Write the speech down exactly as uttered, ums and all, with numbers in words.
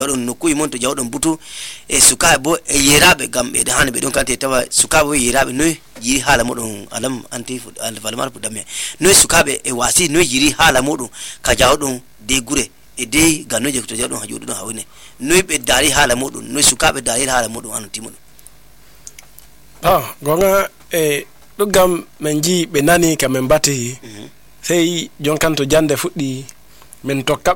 don nokkuyi mon to jawdon butu e suka bo e yerabe gam be hande be don kante tawa suka bo yerabe noy jiri hala modon alam anti al falmar budame noy sukabe e wasi noy jiri hala modon ka jawdon de gure e de ganoje to jawdon hajudo don hawne noy be dari hala modon noy sukabe dari hala modon anti modon ah gonga e dugam menji be nani kamen bati sey jonkanto jande fuddi men tokka